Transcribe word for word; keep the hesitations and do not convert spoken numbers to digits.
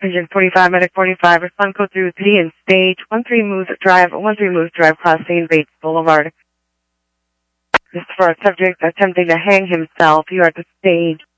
Engine forty-five, Medic forty-five, respond code through city and stage one three Moose Drive, one three Moose Drive, crossing Bates Boulevard. This is for a subject attempting to hang himself. You are at the stage.